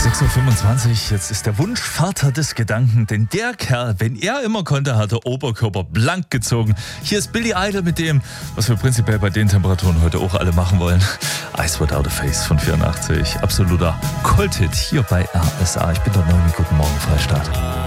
6.25 Uhr, jetzt ist der Wunschvater des Gedanken, denn der Kerl, wenn er immer konnte, hat der Oberkörper blank gezogen. Hier ist Billy Idol mit dem, was wir prinzipiell bei den Temperaturen heute auch alle machen wollen. Ice Without a Face von 84, absoluter Kult-Hit hier bei RSA. Ich bin der Neumi, guten Morgen, Freistaat.